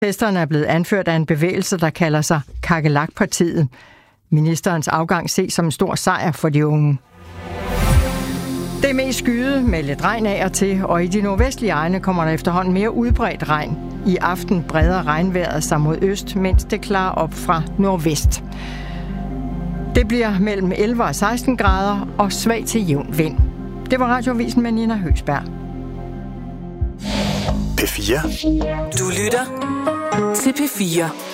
Protesterne er blevet anført af en bevægelse, der kalder sig Kakelakpartiet. Ministerens afgang ses som en stor sejr for de unge. Det er mest skyet med lidt regn af og til, og i de nordvestlige egne kommer der efterhånden mere udbredt regn. I aften breder regnvejret sig mod øst, mens det klarer op fra nordvest. Det bliver mellem 11 og 16 grader og svag til jævn vind. Det var Radioavisen med Nina Høgsberg. P4. Du lytter til P4.